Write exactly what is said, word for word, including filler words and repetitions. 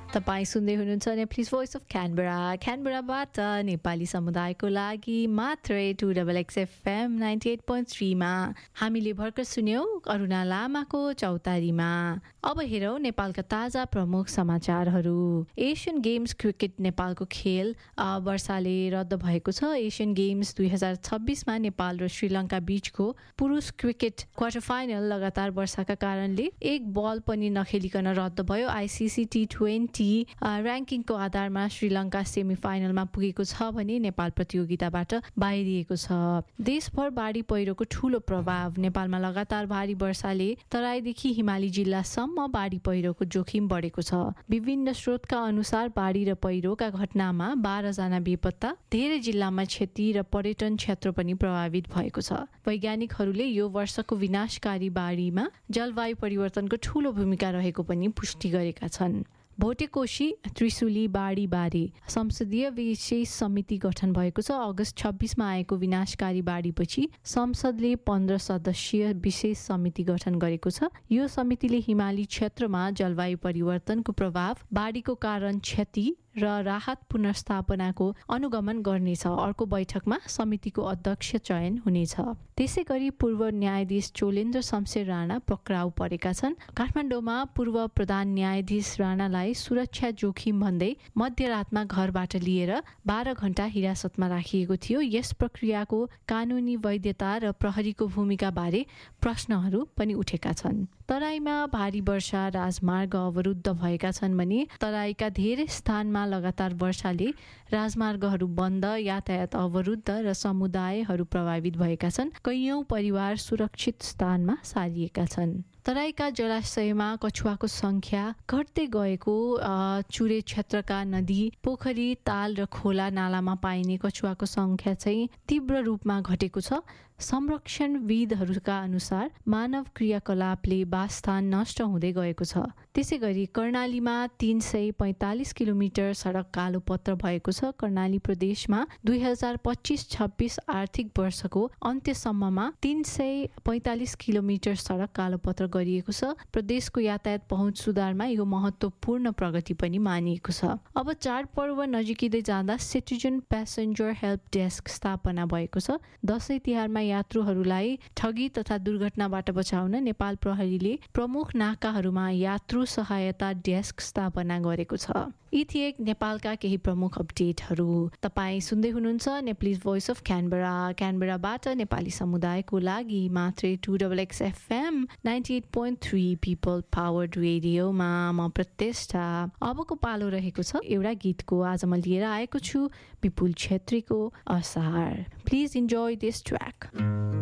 तपाईँ सुन्दै हुनुहुन्छ Nepalese voice of Canberra क्यानबेराबाट Nepali समुदायको लागि मात्रै two double x FM ninety at point थ्रीमा हामीले भर्खर सुन्यौँ अरुणा लामाको चौतारीमा। अब हेरौँ नेपालका ताजा प्रमुख समाचारहरू। एसियन गेम्स क्रिकेट नेपालको खेल वर्षाले रद्द भएको छ। एसियन गेम्स दुई हजार छब्बिसमा नेपाल र श्रीलङ्का बीचको पुरुष क्रिकेट क्वार्टर फाइनल लगातार वर्षाका कारणले एक बल पनि नखेलिकन रद्द भयो। आइसिसी टी ट्वेन्टी र्याङ्किङको आधारमा श्रीलङ्का सेमी फाइनलमा पुगेको छ भने नेपाल प्रतियोगिताबाट बाहिरिएको छ। देशभर बाढी पहिरोको ठूलो प्रभाव। नेपालमा लगातार भारी वर्षाले तराईदेखि हिमाली जिल्लासम्म बाढी पहिरोको जोखिम बढेको छ। विभिन्न स्रोतका अनुसार बाढी र पहिरोका घटनामा बाह्र जना बेपत्ता, धेरै जिल्लामा क्षति र पर्यटन क्षेत्र पनि प्रभावित भएको छ। वैज्ञानिकहरूले यो वर्षको विनाशकारी बाढीमा जलवायु परिवर्तनको ठूलो भूमिका रहेको पनि पुष्टि गरेका छन्। भोटेकोशी त्रिशुली बाढी बारे संसदीय विशेष समिति गठन भएको छ। अगस्त छब्बिसमा आएको विनाशकारी बाढीपछि संसदले पन्ध्र सदस्यीय विशेष समिति गठन गरेको छ। यो समितिले हिमाली क्षेत्रमा जलवायु परिवर्तनको प्रभाव, बाढीको कारण क्षति र राहत पुनर्स्थापनाको अनुगमन गर्नेछ। अर्को बैठकमा समितिको अध्यक्ष चयन हुनेछ। त्यसै गरी पूर्व न्यायाधीश चोलेन्द्र शमशेर राणा पक्राउ परेका छन्। काठमाडौँमा पूर्व प्रधान न्यायाधीश राणालाई सुरक्षा जोखिम भन्दै मध्यरातमा घरबाट लिएर बाह्र घण्टा हिरासतमा राखिएको थियो। यस प्रक्रियाको कानुनी वैधता र प्रहरीको भूमिका बारे प्रश्नहरू पनि उठेका छन्। तराईमा भारी वर्षा, राजमार्ग अवरुद्ध भएका छन् भने तराईका धेरै स्थानमा लगातार वर्षाले राजमार्गहरू बन्द, यातायात अवरुद्ध र समुदायहरू प्रभावित भएका छन्। कैयौं परिवार सुरक्षित स्थानमा सारिएका छन्। तराईका जलाशयमा कछुवाको संख्या घट्दै गएको। चुरे क्षेत्रका नदी, पोखरी, ताल र खोला नालामा पाइने कछुवाको संख्या चाहिँ तीव्र रूपमा घटेको छ। संरक्षणविदहरूका अनुसार मानव क्रियाकलापले वासस्थान नष्ट हुँदै गएको छ। त्यसै गरी कर्णालीमा तीन सय पैँतालिस किलोमिटर सडक कालोपत्र भएको छ। कर्णाली प्रदेशमा दुई हजार पच्चिस छब्बिस आर्थिक वर्षको अन्त्यसम्ममा तीन सय पैँतालिस किलोमिटर सडक कालोपत्र गरिएको छ। प्रदेशको यातायात पहुँच सुधारमा यो महत्त्वपूर्ण प्रगति पनि मानिएको छ। अब चाडपर्व नजिकिँदै जाँदा सिटिजन प्यासेन्जर हेल्प डेस्क स्थापना भएको छ। दशैं तिहारमा यात्रुहरूलाई ठगी तथा दुर्घटनाबाट बचाउन नेपाल प्रहरीले प्रमुख नाकाहरूमा यात्रु सहायता डेस्क स्थापना गरेको छ। यी थिए नेपालका केही प्रमुख अपडेटहरू। तपाईँ सुन्दै हुनुहुन्छ Nepalese voice of Canberra क्यानबेराबाट Nepali समुदायको लागि मात्रै two double x FM ninety at point three people powered रेडियोमा म प्रतिष्ठा। अबको पालो रहेको छ एउटा गीतको। आज म लिएर आएको छु विपुल छेत्रीको असार। Please enjoy this track.